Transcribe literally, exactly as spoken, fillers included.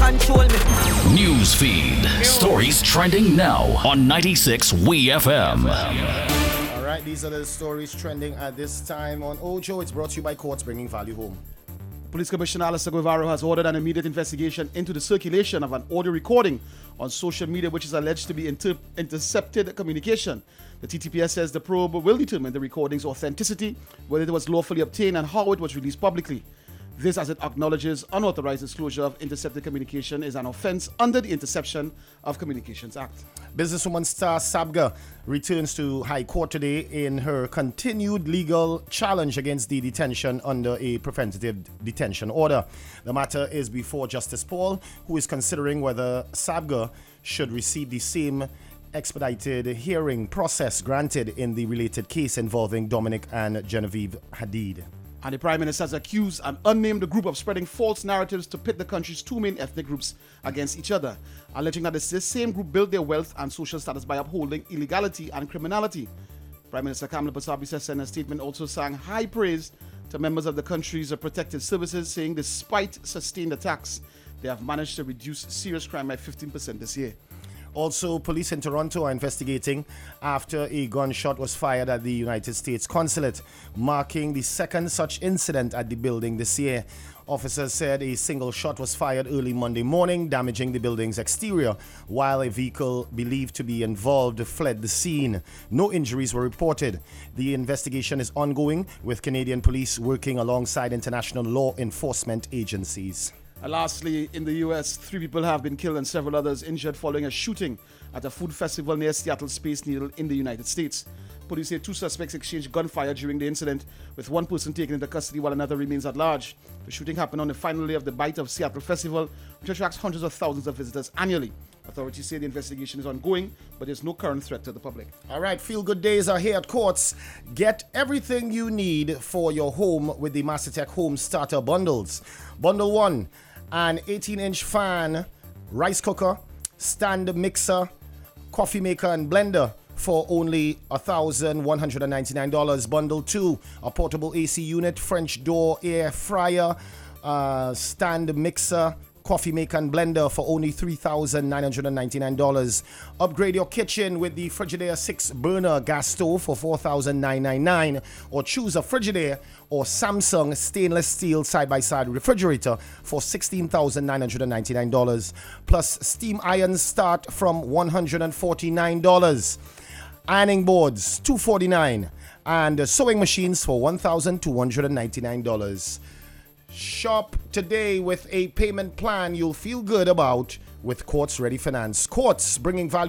control me. News feed. Stories trending now on ninety-six W E F M. All right, these are the stories trending at this time on Ojo. It's brought to you by Courts Bringing Value Home. Police Commissioner Alistair Guevara has ordered an immediate investigation into the circulation of an audio recording on social media which is alleged to be inter- intercepted communication. The T T P S says the probe will determine the recording's authenticity, whether it was lawfully obtained and how it was released publicly. This, as it acknowledges unauthorized disclosure of intercepted communication, is an offense under the Interception of Communications Act. Businesswoman Star Sabga returns to High Court today in her continued legal challenge against the detention under a preventative detention order. The matter is before Justice Paul, who is considering whether Sabga should receive the same expedited hearing process granted in the related case involving Dominic and Genevieve Hadid. And the Prime Minister has accused an unnamed group of spreading false narratives to pit the country's two main ethnic groups against each other, alleging that this same group built their wealth and social status by upholding illegality and criminality. Prime Minister Kamla Basabi says in a statement also sang high praise to members of the country's protected services, saying despite sustained attacks, they have managed to reduce serious crime by fifteen percent this year. Also, police in Toronto are investigating after a gunshot was fired at the United States Consulate, marking the second such incident at the building this year. Officers said a single shot was fired early Monday morning, damaging the building's exterior, while a vehicle believed to be involved fled the scene. No injuries were reported. The investigation is ongoing, with Canadian police working alongside international law enforcement agencies. And lastly, in the U S, three people have been killed and several others injured following a shooting at a food festival near Seattle Space Needle in the United States. Police say two suspects exchanged gunfire during the incident, with one person taken into custody while another remains at large. The shooting happened on the final day of the Bite of Seattle Festival, which attracts hundreds of thousands of visitors annually. Authorities say the investigation is ongoing, but there's no current threat to the public. All right, Feel Good Days are here at Courts. Get everything you need for your home with the Mastertech Home Starter Bundles. Bundle one, an eighteen-inch fan, rice cooker, stand mixer, coffee maker, and blender for only one thousand one hundred ninety-nine dollars. Bundle two, a portable A C unit, French door air fryer, uh, stand mixer, coffee maker and blender for only three thousand nine hundred ninety-nine dollars. Upgrade your kitchen with the Frigidaire six burner gas stove for four thousand nine hundred ninety-nine dollars, or choose a Frigidaire or Samsung stainless steel side-by-side refrigerator for sixteen thousand nine hundred ninety-nine dollars. Plus steam irons start from one hundred forty-nine dollars. Ironing boards two hundred forty-nine dollars, and sewing machines for one thousand two hundred ninety-nine dollars. Shop today with a payment plan you'll feel good about with Courts Ready Finance. Courts, bringing value